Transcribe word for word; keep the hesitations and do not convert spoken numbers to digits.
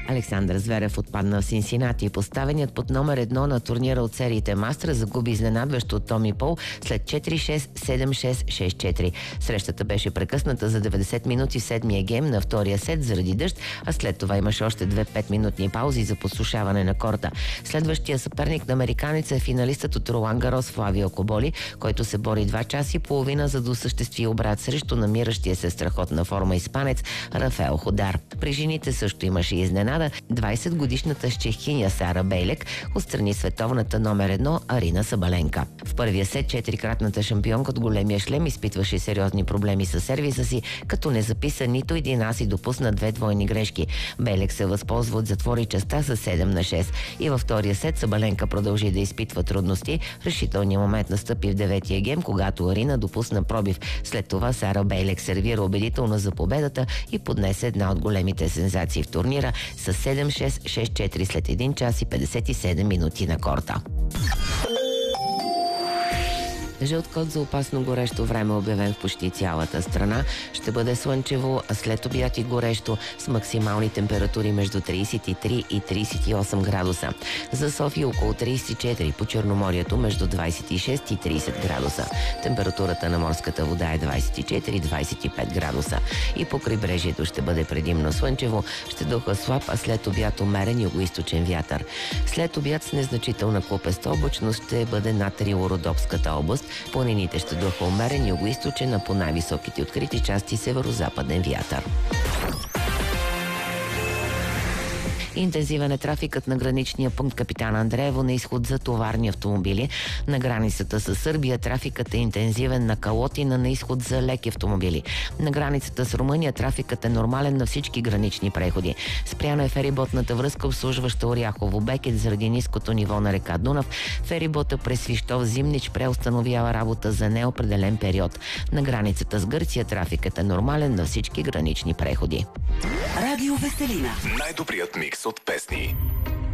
Александър Зверев отпадна в Синсинати. Поставеният под номер едно на турнира от сериите Мастър загуби изненадващо от Томи Пол след четири шест, седем шест, шест четири. Срещата беше прекъсната за деветдесет минути в седмия гейм на втория сет заради дъжд, а след това имаше още две петминутни паузи за подсушаване на корта. Следващия съперник на американеца е финалистът от Ролан Гарос Флавио Коболи, който се бори два часа и половина, за да осъществи обрат срещу намиращия се страхотна форма испанец Рафаел Ходар. При жените също имаше изненада. двайсетгодишната чехиня Сара Бейлек отстрани световната номер едно Арина Сабаленка. В първия сет четирикратната шампионка от големия шлем изпитваше сериозни проблеми с сервиса си, като не записа нито един ас и допусна две двойни грешки. Бейлек се възползва от затвори частта с седем на шест. И във втория сет Сабаленка продължи да изпитва трудности. Решителният момент настъпи в деветия гейм, когато Арина допусна пробив. След това Сара Бейлек сервира убедително за победата и поднесе една от големите сензации в турнира с седем шест, шест четири след един час и петдесет и седем минути на корта. Жълт код за опасно горещо време, обявен в почти цялата страна. Ще бъде слънчево, а след обяд и горещо с максимални температури между трийсет и три и трийсет и осем градуса. За София около трийсет и четири, по Черноморието между двайсет и шест и трийсет градуса. Температурата на морската вода е двайсет и четири до двайсет и пет градуса. И по крайбрежието ще бъде предимно слънчево, ще духа слаб, а след обяд умерен югоизточен вятър. След обяд с незначителна купеста облачност ще бъде над Рило-Родопската област. Планините ще духа умерен югоизточен, а по най-високите открити части северо-западен вятър. Интензивен е трафикът на граничния пункт Капитан Андреево на изход за товарни автомобили. На границата с Сърбия трафикът е интензивен на Калотина на изход за леки автомобили. На границата с Румъния трафикът е нормален на всички гранични преходи. Спряна е фериботната връзка, обслужваща Оряхово Бекет заради ниското ниво на река Дунав. Ферибота през Свищов Зимнич преустановява работа за неопределен период. На границата с Гърция трафикът е нормален на всички гранични преходи. Радио Веселина. Най-добрият микс от песни.